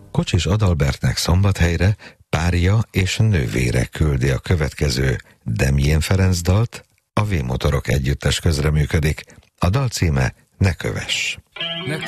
Kocsis Adalbertnek Szombathelyre párja és nővére küldi a következő Demjén Ferenc dalt, a V-Motorok együttes közreműködik. A dal címe Ne kövess. Ne